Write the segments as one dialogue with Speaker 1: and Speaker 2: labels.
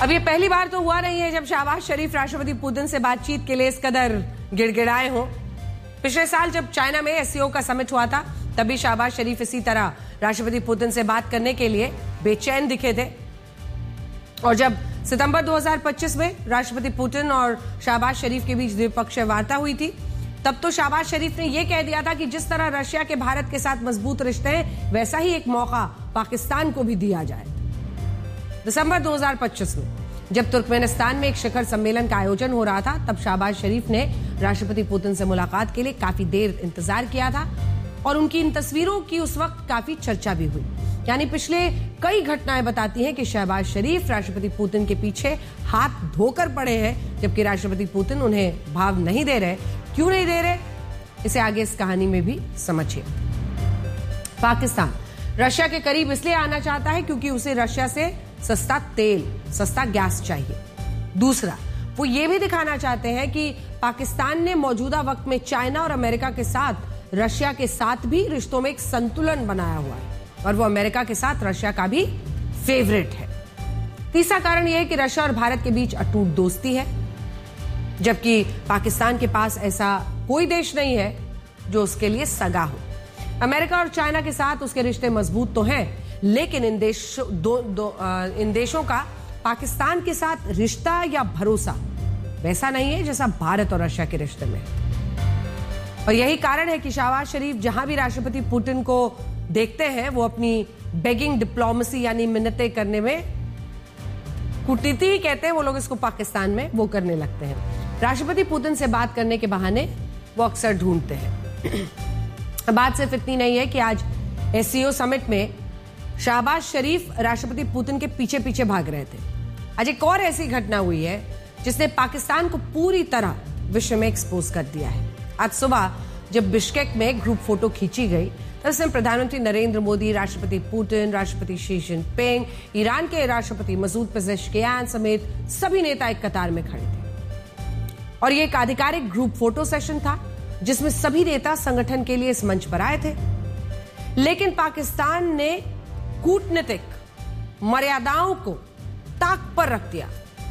Speaker 1: अब ये पहली बार तो हुआ नहीं है जब शहबाज शरीफ राष्ट्रपति पुतिन से बातचीत के लिए इस कदर गिड़गिड़ाए हों। पिछले साल जब चाइना में एससीओ का समिट हुआ था तभी शहबाज शरीफ इसी तरह राष्ट्रपति पुतिन से बात करने के लिए बेचैन दिखे थे। और जब सितंबर 2025 में राष्ट्रपति पुतिन और शहबाज शरीफ के बीच द्विपक्षीय वार्ता हुई थी तब तो शहबाज शरीफ ने यह कह दिया था कि जिस तरह रशिया के भारत के साथ मजबूत रिश्ते हैं वैसा ही एक मौका पाकिस्तान को भी दिया जाए। दिसंबर 2025 में जब तुर्कमेनिस्तान में एक शिखर सम्मेलन का आयोजन हो रहा था तब शहबाज शरीफ ने राष्ट्रपति पुतिन से मुलाकात के लिए काफी देर इंतजार किया था और उनकी इन तस्वीरों की उस वक्त काफी चर्चा भी हुई। यानी पिछले कई घटनाएं बताती हैं कि शहबाज शरीफ राष्ट्रपति पुतिन के पीछे हाथ धोकर पड़े हैं जबकि राष्ट्रपति पुतिन उन्हें भाव नहीं दे रहे। क्यों नहीं दे रहे, इसे आगे इस कहानी में भी समझिए। पाकिस्तान रशिया के करीब इसलिए आना चाहता है क्योंकि उसे रशिया से सस्ता तेल, सस्ता गैस चाहिए। दूसरा, वो ये भी दिखाना चाहते हैं कि पाकिस्तान ने मौजूदा वक्त में चाइना और अमेरिका के साथ रशिया के साथ भी रिश्तों में एक संतुलन बनाया हुआ है और वो अमेरिका के साथ रशिया का भी फेवरेट है। तीसरा कारण यह है कि रशिया और भारत के बीच अटूट दोस्ती है जबकि पाकिस्तान के पास ऐसा कोई देश नहीं है जो उसके लिए सगा हो। अमेरिका और चाइना के साथ उसके रिश्ते मजबूत तो हैं लेकिन इन देशों का पाकिस्तान के साथ रिश्ता या भरोसा वैसा नहीं है जैसा भारत और रशिया के रिश्ते में। और यही कारण है कि शहबाज शरीफ जहां भी राष्ट्रपति पुतिन को देखते हैं वो अपनी बेगिंग डिप्लोमेसी यानी मिन्नतें करने में, कूटनीति ही कहते हैं वो लोग इसको पाकिस्तान में, वो करने लगते हैं। राष्ट्रपति पुतिन से बात करने के बहाने वो अक्सर ढूंढते हैं। बात सिर्फ इतनी नहीं है कि आज एससीओ समिट में शहबाज शरीफ राष्ट्रपति पुतिन के पीछे पीछे भाग रहे थे। आज एक और ऐसी घटना हुई है जिसने पाकिस्तान को पूरी तरह विश्व में एक्सपोज कर दिया है। आज सुबह जब बिश्केक में ग्रुप फोटो खींची गई तब इसमें प्रधानमंत्री नरेंद्र मोदी, राष्ट्रपति पुतिन, राष्ट्रपति शी जिनपिंग, ईरान के राष्ट्रपति मसूद पेजेश्कियान समेत सभी नेता एक कतार में खड़े थे। और ये एक आधिकारिक ग्रुप फोटो सेशन था जिसमें सभी नेता संगठन के लिए इस मंच पर आए थे। लेकिन पाकिस्तान ने कूटनीतिक मर्यादाओं को ताक पर रख दिया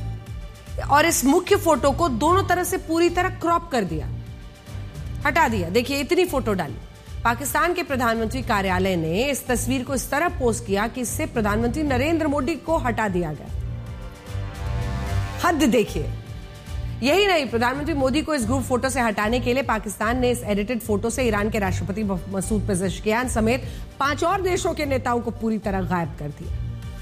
Speaker 1: और इस मुख्य फोटो को दोनों तरफ से पूरी तरह क्रॉप कर दिया, हटा दिया। देखिए इतनी फोटो डाली। पाकिस्तान के प्रधानमंत्री कार्यालय ने इस तस्वीर को इस तरह पोस्ट किया कि इससे प्रधानमंत्री नरेंद्र मोदी को हटा दिया गया। हद देखिए। यही नहीं, प्रधानमंत्री मोदी को इस ग्रुप फोटो से हटाने के लिए पाकिस्तान ने इस एडिटेड फोटो से ईरान के राष्ट्रपति मसूद पेजेश्कियान समेत 5 और देशों के नेताओं को पूरी तरह गायब कर दिया।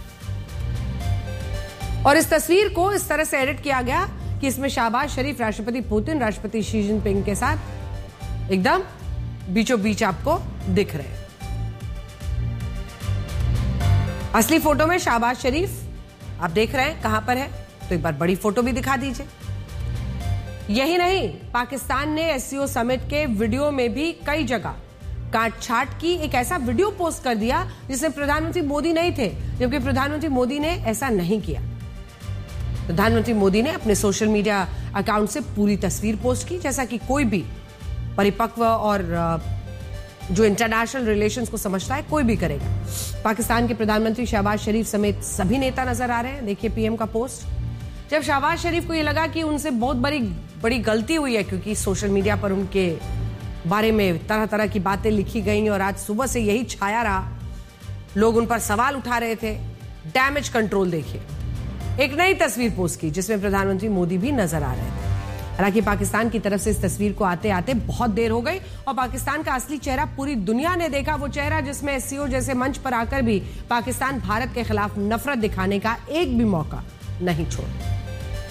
Speaker 1: और इस तस्वीर को इस तरह से एडिट किया गया कि इसमें शहबाज शरीफ राष्ट्रपति पुतिन, राष्ट्रपति शी जिनपिंग के साथ एकदम बीचों बीच आपको दिख रहे हैं। असली फोटो में शहबाज शरीफ आप देख रहे हैं कहां पर है, तो एक बार बड़ी फोटो भी दिखा दीजिए। यही नहीं, पाकिस्तान ने एससीओ समिट के वीडियो में भी कई जगह काट छाट की एक ऐसा वीडियो पोस्ट कर दिया जिसमें प्रधानमंत्री मोदी नहीं थे, जबकि प्रधानमंत्री मोदी ने ऐसा नहीं किया। प्रधानमंत्री मोदी ने अपने सोशल मीडिया अकाउंट से पूरी तस्वीर पोस्ट की जैसा कि कोई भी परिपक्व और जो इंटरनेशनल रिलेशंस को समझता है कोई भी करेगा। पाकिस्तान के प्रधानमंत्री शहबाज शरीफ समेत सभी नेता नजर आ रहे हैं। देखिए पीएम का पोस्ट। जब शहबाज शरीफ को यह लगा कि उनसे बहुत बड़ी गलती हुई है क्योंकि सोशल मीडिया पर उनके बारे में तरह तरह की बातें लिखी गई और आज सुबह से यही छाया रहा, लोग उन पर सवाल उठा रहे थे। डैमेज कंट्रोल देखिए, एक नई तस्वीर पोस्ट की जिसमें प्रधानमंत्री मोदी भी नजर आ रहे थे। हालांकि पाकिस्तान की तरफ से इस तस्वीर को आते आते बहुत देर हो गई और पाकिस्तान का असली चेहरा पूरी दुनिया ने देखा, वो चेहरा जिसमें एससीओ जैसे मंच पर आकर भी पाकिस्तान भारत के खिलाफ नफरत दिखाने का एक भी मौका नहीं छोड़ा।